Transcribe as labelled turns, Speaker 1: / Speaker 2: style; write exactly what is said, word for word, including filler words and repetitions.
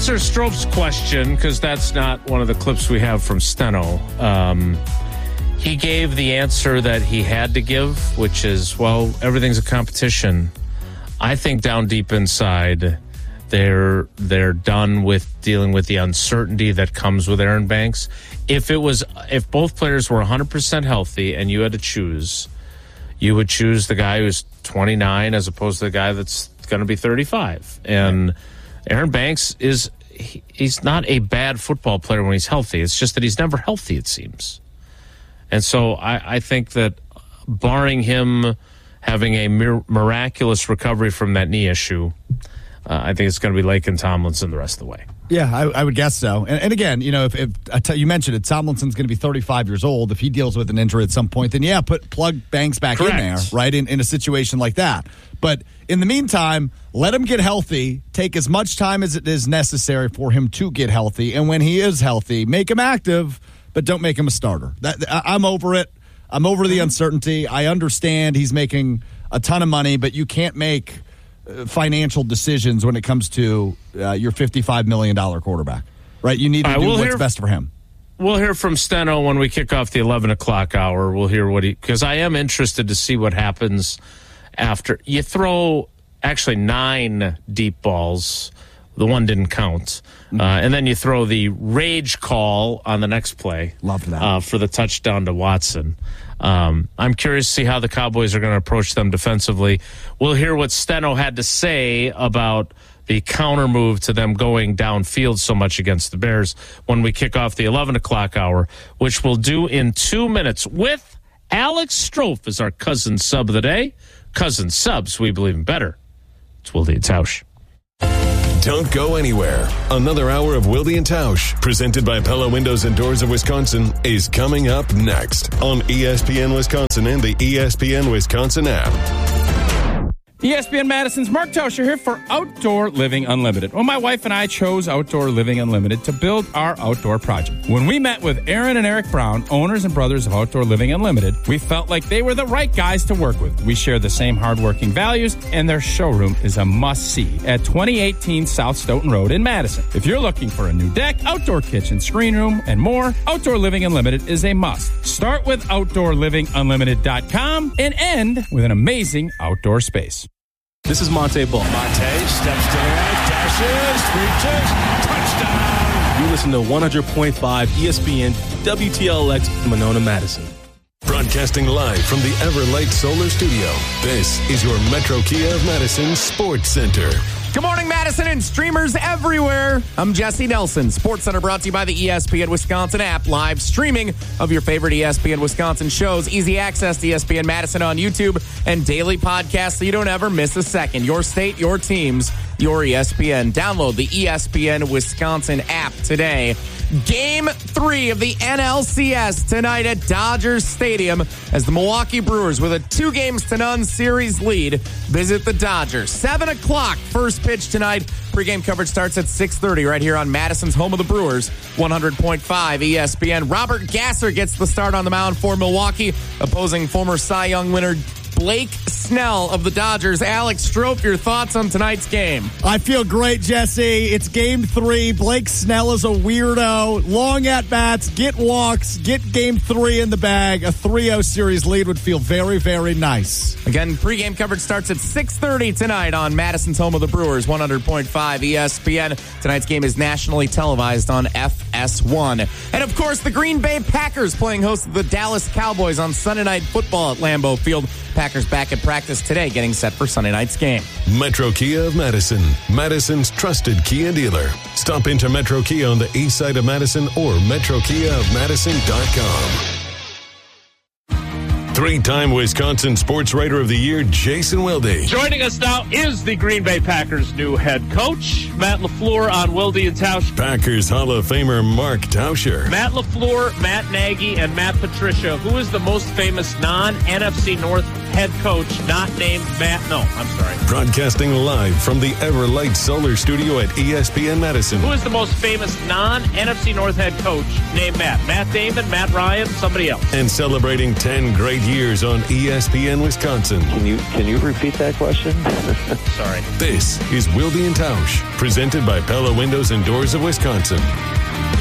Speaker 1: answer Strope's question, because that's not one of the clips we have from Steno. Um, he gave the answer that he had to give, which is, well, everything's a competition. I think down deep inside, they're they're done with dealing with the uncertainty that comes with Aaron Banks. If it was, if both players were one hundred percent healthy and you had to choose, you would choose the guy who's twenty-nine as opposed to the guy that's going to be thirty-five. And Aaron Banks is, he, he's not a bad football player when he's healthy. It's just that he's never healthy, it seems. And so I, I think that barring him having a mir- miraculous recovery from that knee issue, uh, I think it's going to be Laken Tomlinson the rest of the way.
Speaker 2: Yeah, I, I would guess so. And, and again, you know, if, if I tell, you mentioned it, Tomlinson's going to be thirty-five years old. If he deals with an injury at some point, then yeah, put plug Banks back
Speaker 1: Correct.
Speaker 2: in there, right, in, in a situation like that. But in the meantime, let him get healthy. Take as much time as it is necessary for him to get healthy. And when he is healthy, make him active, but don't make him a starter. That, I, I'm over it. I'm over the uncertainty. I understand he's making a ton of money, but you can't make financial decisions when it comes to uh, your fifty-five million dollars quarterback, right? You need to
Speaker 1: right,
Speaker 2: do
Speaker 1: we'll
Speaker 2: what's
Speaker 1: hear,
Speaker 2: best for him.
Speaker 1: We'll hear from Steno when we kick off the eleven o'clock hour. We'll hear what he, because I am interested to see what happens after you throw actually nine deep balls. The one didn't count. Uh, and then you throw the rage call on the next play.
Speaker 2: Love that.
Speaker 1: Uh, for the touchdown to Watson. Um, I'm curious to see how the Cowboys are going to approach them defensively. We'll hear what Steno had to say about the counter move to them going downfield so much against the Bears when we kick off the eleven o'clock hour, which we'll do in two minutes with Alex Strofe as our cousin sub of the day. Cousin subs, we believe in better. It's Wilde and Tausch.
Speaker 3: Don't go anywhere. Another hour of Wilde and Tausch, presented by Pella Windows and Doors of Wisconsin, is coming up next on E S P N Wisconsin and the E S P N Wisconsin app.
Speaker 4: E S P N Madison's Mark Tauscher here for Outdoor Living Unlimited. Well, my wife and I chose Outdoor Living Unlimited to build our outdoor project. When we met with Aaron and Eric Brown, owners and brothers of Outdoor Living Unlimited, we felt like they were the right guys to work with. We share the same hardworking values, and their showroom is a must-see at twenty eighteen South Stoughton Road in Madison. If you're looking for a new deck, outdoor kitchen, screen room, and more, Outdoor Living Unlimited is a must. Start with outdoor living unlimited dot com and end with an amazing outdoor space.
Speaker 5: This is Monte Ball.
Speaker 6: Monte steps to the right, dashes, reaches, touchdown.
Speaker 5: You listen to one hundred point five E S P N W T L X Monona, Madison.
Speaker 3: Broadcasting live from the Everlight Solar Studio, this is your Metro Kia of Madison Sports Center.
Speaker 7: Good morning, Madison and streamers everywhere. I'm Jesse Nelson. Sports Center brought to you by the E S P N Wisconsin app. Live streaming of your favorite E S P N Wisconsin shows. Easy access to E S P N Madison on YouTube and daily podcasts so you don't ever miss a second. Your state, your teams, your E S P N. Download the E S P N Wisconsin app today. Game three of the N L C S tonight at Dodgers Stadium as the Milwaukee Brewers, with a two games to none series lead, visit the Dodgers. Seven o'clock first pitch tonight. Pre-game coverage starts at six thirty right here on Madison's home of the Brewers, one hundred point five E S P N. Robert Gasser gets the start on the mound for Milwaukee, opposing former Cy Young winner Blake Snell of the Dodgers. Alex Strope, your thoughts on tonight's game?
Speaker 2: I feel great, Jesse. It's game three. Blake Snell is a weirdo. Long at-bats, get walks, get game three in the bag. A three oh series lead would feel very, very nice.
Speaker 7: Again, pregame coverage starts at six thirty tonight on Madison's home of the Brewers, one hundred point five E S P N. Tonight's game is nationally televised on F S one. And, of course, the Green Bay Packers playing host to the Dallas Cowboys on Sunday Night Football at Lambeau Field. Packers back at practice today, getting set for Sunday night's game.
Speaker 3: Metro Kia of Madison, Madison's trusted Kia dealer. Stop into Metro Kia on the east side of Madison or metro kia of madison dot com. Three-time Wisconsin Sports Writer of the Year, Jason Wilde.
Speaker 1: Joining us now is the Green Bay Packers' new head coach, Matt LaFleur, on Wilde and Tausch.
Speaker 3: Packers Hall of Famer Mark Tauscher.
Speaker 1: Matt LaFleur, Matt Nagy, and Matt Patricia. Who is the most famous non-N F C North
Speaker 6: head coach not named Matt. No, I'm sorry.
Speaker 3: Broadcasting live from the Everlight Solar Studio at E S P N Madison.
Speaker 6: Who is the most famous non-N F C North head coach named Matt? Matt Damon, Matt Ryan, somebody else.
Speaker 3: And celebrating ten great years on E S P N Wisconsin.
Speaker 8: Can you can you repeat that question?
Speaker 6: Sorry.
Speaker 3: This is Wilde and Tausch, presented by Pella Windows and Doors of Wisconsin.